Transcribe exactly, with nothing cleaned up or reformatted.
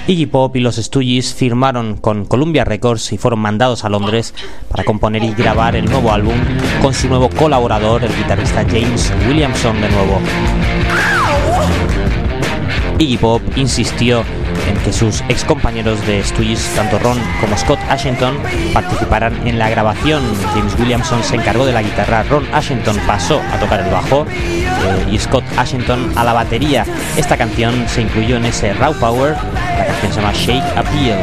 Iggy Pop y los Stooges firmaron con Columbia Records y fueron mandados a Londres para componer y grabar el nuevo álbum con su nuevo colaborador, el guitarrista James Williamson de nuevo. Iggy Pop insistió en que sus ex compañeros de Stooges, tanto Ron como Scott Ashington, participaran en la grabación. James Williamson se encargó de la guitarra, Ron Ashington pasó a tocar el bajo eh, y Scott Ashington a la batería. Esta canción se incluyó en ese Raw Power, la canción se llama Shake Appeal.